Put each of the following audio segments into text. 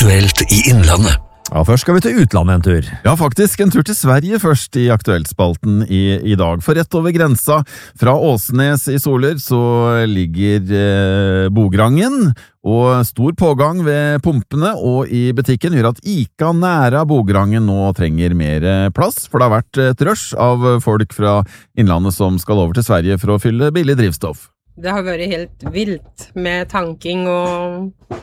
Aktuelt i Innlandet. Ja, først skal vi til utlandet en tur. Ja, faktisk en tur til Sverige først i Aktuellspalten i dag. For rett over grensa fra Åsnes i Soler så ligger Bograngen, og stor pågang ved pumpene og i butikken gjør at Ica næra Bograngen nå trenger mer plass, for det har vært et rush av folk fra Innlandet som skal over til Sverige for å fylle billig drivstoff. Det har vært helt vilt med tanking og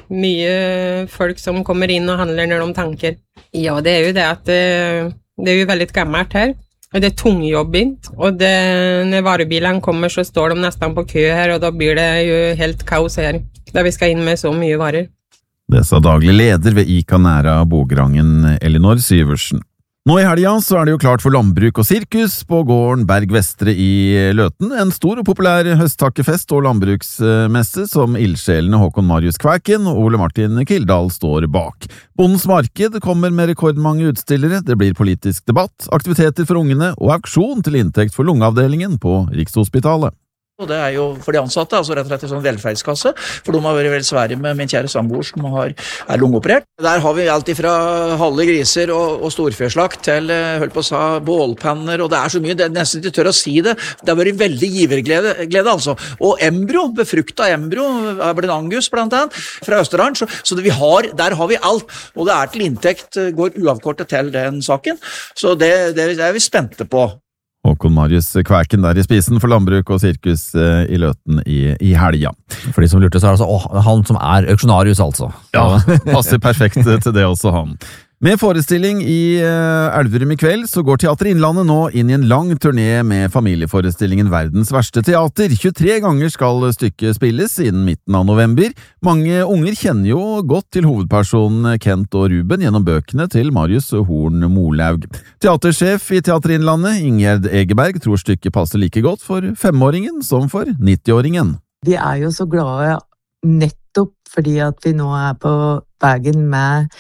mye folk som kommer inn og handler når de tanker. Ja, det jo det at det jo veldig gammelt her. Og det tungjobbigt. Og når varebilene kommer så står de nesten på kø her, og da blir det jo helt kaos her. Der vi skal inn med så mye varer. Det sa daglig leder ved Ica næra Bograngen, Elinor Syversen. Nå i helga så det jo klart for landbruk og sirkus på gården Berg Vestre i Løten, en stor og populær høsttakkefest og landbruksmesse som ildsjelene Håkon Marius Kvæken og Ole Martin Kildahl står bak. Bondens marked kommer med rekordmange utstillere, det blir politisk debatt, aktiviteter for ungene og auksjon til inntekt for lungeavdelingen på Rikshospitalet. Og det jo for de ansatte, altså rett og slett en sånn velferdskasse, for de har vært veldig svære med min kjære samboer som lungeoperert. Der har vi alt fra halve griser og storfjørslakt til, holdt på å si, bålpanner, og det så mye, det nesten ikke tør å si det. Det har vært veldig giverglede altså. Og embryo, befrukta embryo, en angus blant annet, fra Østerdalen, så der har vi alt, og det til inntekt, går uavkortet til den saken, så det vi spente på. Håkon Marius Kvæken der i spisen for landbruk og sirkus i Løten i helga. For de som lurte så det altså han som auksjonarius altså. Ja, passer perfekt til det også han. Med forestilling i Elverum i kveld så går Teater Innlandet nå inn i en lang turné med familieforestillingen Verdens verste teater. 23 ganger skal stykket spilles innen midten av november. Mange unger kjenner jo godt til hovedpersonen Kent og Ruben gjennom bøkene til Marius Horn Molaug. Teatersjef i Teater Innlandet, Ingjerd Egeberg, tror stykket passer like godt for 5-åringen som for 90-åringen. Vi jo så glade nettopp fordi at vi nå på veien med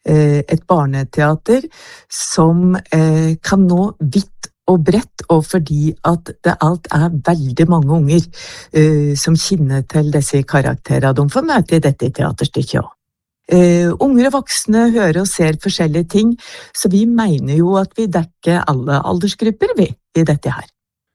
et barneteater som kan nå vidt og bredt, og fordi at det alt veldig mange unger som kjenner til disse karakterene de får møte i dette teaterstykket også. Unger og voksne hører og ser forskjellige ting, så vi mener jo at vi dekker alle aldersgrupper i dette her.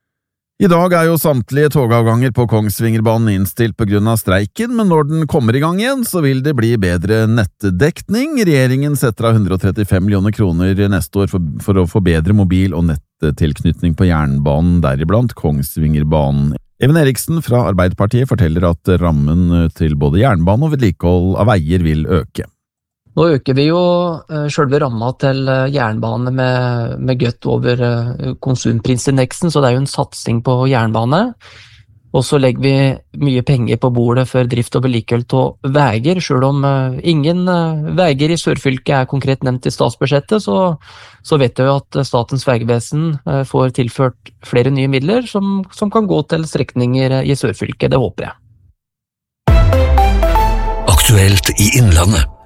I dag jo samtlige togavganger på Kongsvingerbanen innstilt på grunn av streiken, men når den kommer i gang igjen, så vil det bli bedre nettdekning. Regjeringen setter av 135 millioner kroner neste år for å få bedre mobil- og nettilknytning på jernbanen, deriblant Kongsvingerbanen. Even Eriksen fra Arbeiderpartiet forteller at rammen til både jernbane og vedlikehold av veier vil øke. Nå øker vi jo selve ramma til jernbane med godt over konsumprisindeksen, så det jo en satsing på jernbane. Og så legger vi mye penger på bordet for drift og vedlikehold av veier, selv om ingen veier i Sørfylket konkret nevnt i statsbudsjettet, så vet jeg jo at Statens vegvesen får tilført flere nye midler som kan gå til strekninger i Sørfylket, det håper jeg. Aktuelt i Innlandet.